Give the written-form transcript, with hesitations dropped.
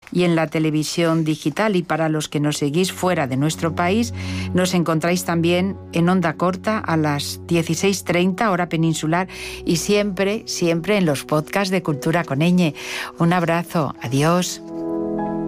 y en la televisión digital. Y para los que nos seguís fuera de nuestro país, nos encontráis también en onda corta a las 16:30 hora peninsular y siempre en los podcasts de Cultura con Ñ. Un abrazo, adiós.